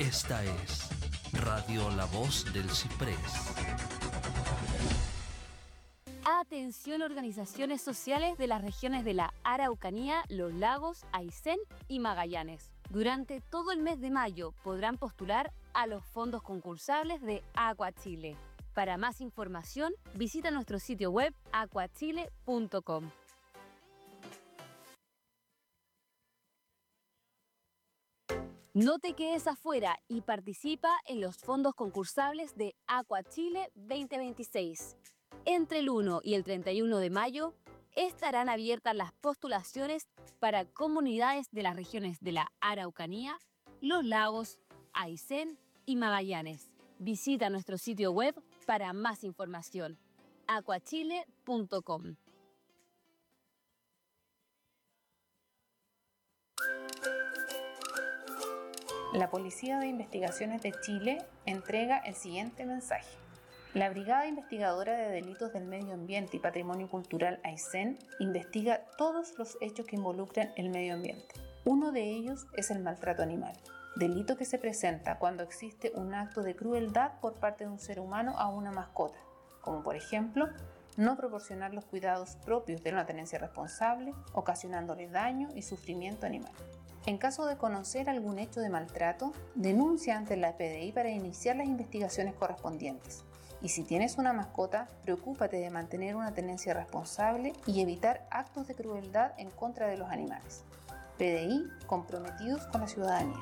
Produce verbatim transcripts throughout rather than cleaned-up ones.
Esta es Radio La Voz del Ciprés. Atención, organizaciones sociales de las regiones de la Araucanía, Los Lagos, Aysén y Magallanes. Durante todo el mes de mayo podrán postular a los fondos concursables de Aqua Chile. Para más información, visita nuestro sitio web aquachile punto com. No te quedes afuera y participa en los fondos concursables de Aqua Chile veinte veintiséis. Entre el uno y el treinta y uno de mayo estarán abiertas las postulaciones para comunidades de las regiones de la Araucanía, Los Lagos, Aysén y Magallanes. Visita nuestro sitio web para más información, aquachile punto com. La Policía de Investigaciones de Chile entrega el siguiente mensaje. La Brigada Investigadora de Delitos del Medio Ambiente y Patrimonio Cultural Aysén investiga todos los hechos que involucran el medio ambiente. Uno de ellos es el maltrato animal, delito que se presenta cuando existe un acto de crueldad por parte de un ser humano a una mascota, como por ejemplo, no proporcionar los cuidados propios de una tenencia responsable, ocasionándole daño y sufrimiento animal. En caso de conocer algún hecho de maltrato, denuncia ante la P D I para iniciar las investigaciones correspondientes. Y si tienes una mascota, preocúpate de mantener una tenencia responsable y evitar actos de crueldad en contra de los animales. P D I comprometidos con la ciudadanía.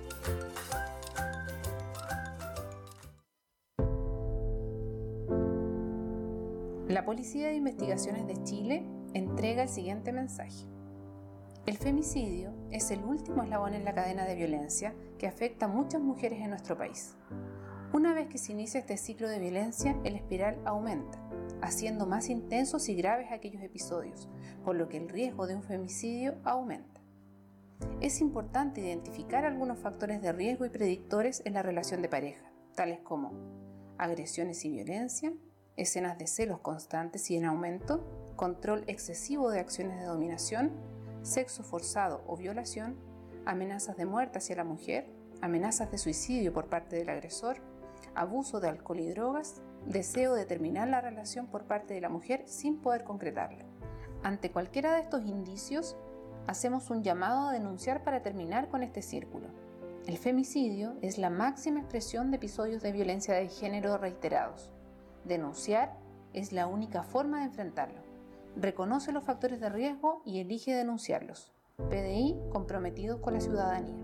La Policía de Investigaciones de Chile entrega el siguiente mensaje. El femicidio es el último eslabón en la cadena de violencia que afecta a muchas mujeres en nuestro país. Una vez que se inicia este ciclo de violencia, el espiral aumenta, haciendo más intensos y graves aquellos episodios, por lo que el riesgo de un femicidio aumenta. Es importante identificar algunos factores de riesgo y predictores en la relación de pareja, tales como agresiones y violencia, escenas de celos constantes y en aumento, control excesivo de acciones de dominación, sexo forzado o violación, amenazas de muerte hacia la mujer, amenazas de suicidio por parte del agresor, abuso de alcohol y drogas, deseo de terminar la relación por parte de la mujer sin poder concretarlo. Ante cualquiera de estos indicios, hacemos un llamado a denunciar para terminar con este círculo. El femicidio es la máxima expresión de episodios de violencia de género reiterados. Denunciar es la única forma de enfrentarlo. Reconoce los factores de riesgo y elige denunciarlos. P D I comprometidos con la ciudadanía.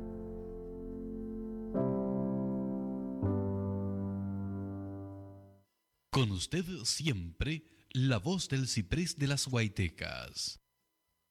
Con usted siempre, la voz del ciprés de las Guaitecas.